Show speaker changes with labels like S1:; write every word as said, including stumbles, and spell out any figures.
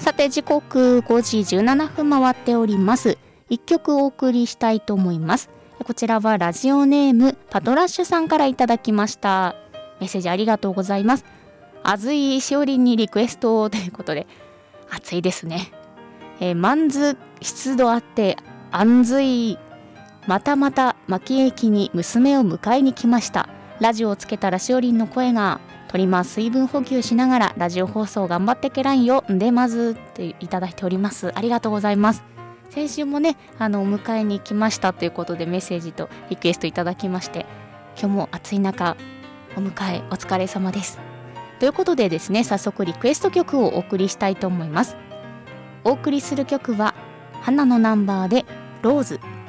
S1: さて時刻ごじじゅうななふん回っております。一曲お送りしたいと思います。こちらはラジオネームパトラッシュさんからいただきました。メッセージありがとうございます。暑いしおりんにリクエストということで、暑いですね。えー、マンズ湿度あって安い。またまた牧駅に娘を迎えに来ました。ラジオをつけたらしおりんの声が、鳥間水分補給しながらラジオ放送頑張ってけらんよんでまずっていただいております。ありがとうございます。先週もね、あのお迎えに来ましたということでメッセージとリクエストいただきまして、今日も暑い中お迎えお疲れ様です。ということでですね、早速リクエスト曲をお送りしたいと思います。お送りする曲は花のナンバーでローズ。